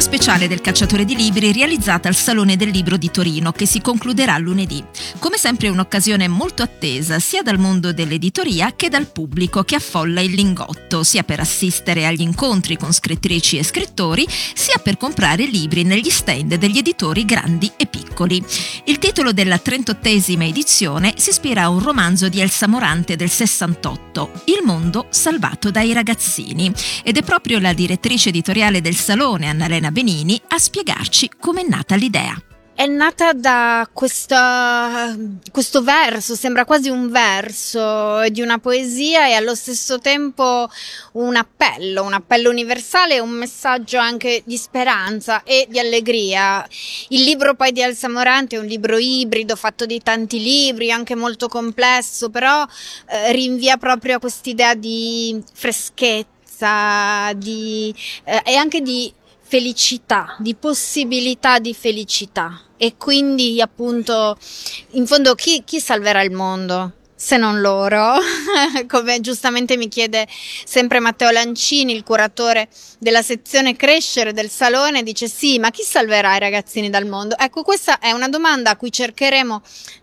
speciale del Cacciatore di Libri realizzata al Salone del Libro di Torino, che si concluderà lunedì. Come sempre un'occasione molto attesa sia dal mondo dell'editoria che dal pubblico, che affolla il Lingotto, sia per assistere agli incontri con scrittrici e scrittori, sia per comprare libri negli stand degli editori grandi e piccoli. Il titolo della 38esima edizione si ispira a un romanzo di Elsa Morante del 68, Il mondo salvato dai ragazzini, ed è proprio la direttrice editoriale del Salone, Annalena Benini, a spiegarci com'è nata l'idea. È nata da questo verso, sembra quasi un verso di una poesia e allo stesso tempo un appello universale e un messaggio anche di speranza e di allegria. Il libro poi di Elsa Morante è un libro ibrido, fatto di tanti libri, anche molto complesso, però rinvia proprio a quest'idea di freschezza e anche di felicità, di possibilità di felicità. E quindi appunto in fondo chi salverà il mondo se non loro? Come giustamente mi chiede sempre Matteo Lancini, il curatore della sezione Crescere del Salone, dice sì, ma chi salverà i ragazzini dal mondo? Ecco, questa è una domanda a cui cercheremo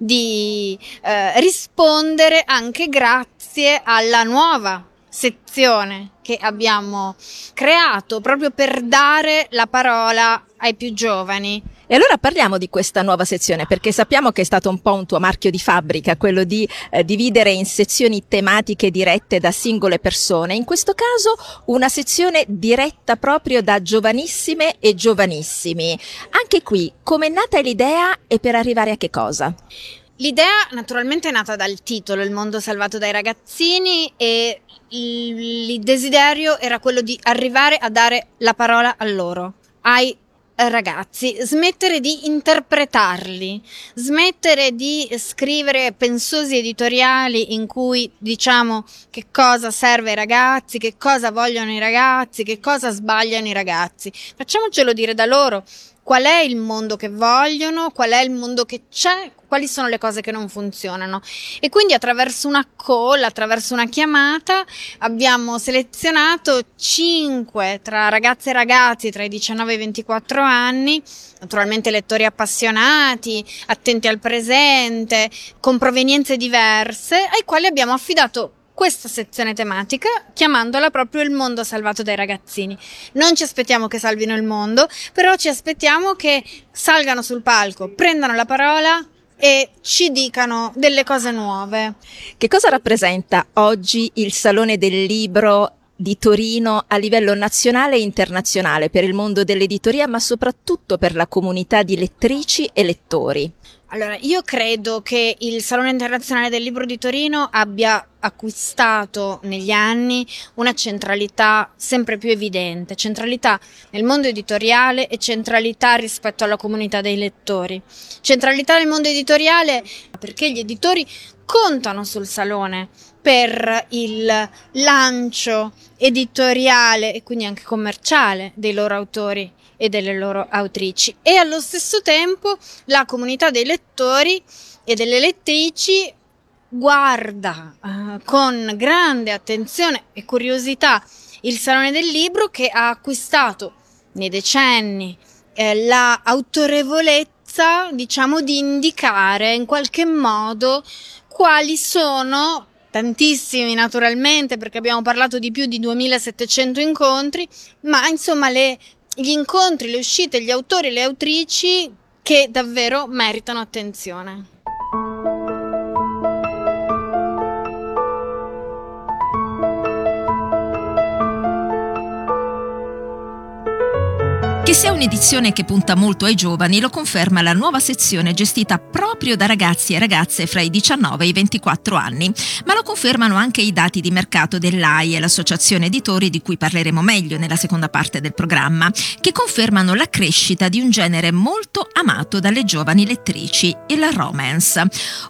di rispondere anche grazie alla nuova sezione che abbiamo creato proprio per dare la parola ai più giovani. E allora parliamo di questa nuova sezione, perché sappiamo che è stato un po' un tuo marchio di fabbrica, quello di dividere in sezioni tematiche dirette da singole persone. In questo caso una sezione diretta proprio da giovanissime e giovanissimi. Anche qui, com'è nata l'idea e per arrivare a che cosa? L'idea naturalmente è nata dal titolo Il mondo salvato dai ragazzini, e il desiderio era quello di arrivare a dare la parola a loro, ai ragazzi, smettere di interpretarli, smettere di scrivere pensosi editoriali in cui diciamo che cosa serve ai ragazzi, che cosa vogliono i ragazzi, che cosa sbagliano i ragazzi. Facciamocelo dire da loro. Qual è il mondo che vogliono, qual è il mondo che c'è, quali sono le cose che non funzionano. E quindi attraverso una call, attraverso una chiamata, abbiamo selezionato 5 tra ragazze e ragazzi tra i 19 e i 24 anni, naturalmente lettori appassionati, attenti al presente, con provenienze diverse, ai quali abbiamo affidato questa sezione tematica, chiamandola proprio Il mondo salvato dai ragazzini. Non ci aspettiamo che salvino il mondo, però ci aspettiamo che salgano sul palco, prendano la parola e ci dicano delle cose nuove. Che cosa rappresenta oggi il Salone del Libro di Torino a livello nazionale e internazionale per il mondo dell'editoria, ma soprattutto per la comunità di lettrici e lettori? Allora, io credo che il Salone Internazionale del Libro di Torino abbia acquistato negli anni una centralità sempre più evidente, centralità nel mondo editoriale e centralità rispetto alla comunità dei lettori. Centralità nel mondo editoriale perché gli editori contano sul Salone per il lancio editoriale e quindi anche commerciale dei loro autori e delle loro autrici, e allo stesso tempo la comunità dei lettori e delle lettrici guarda con grande attenzione e curiosità il Salone del Libro, che ha acquistato nei decenni la autorevolezza, diciamo, di indicare in qualche modo quali sono, tantissimi naturalmente perché abbiamo parlato di più di 2700 incontri, ma insomma gli incontri, le uscite, gli autori e le autrici che davvero meritano attenzione. Che sia un'edizione che punta molto ai giovani lo conferma la nuova sezione gestita proprio da ragazzi e ragazze fra i 19 e i 24 anni, ma lo confermano anche i dati di mercato dell'AIE, l'associazione editori di cui parleremo meglio nella seconda parte del programma, che confermano la crescita di un genere molto amato dalle giovani lettrici, il romance.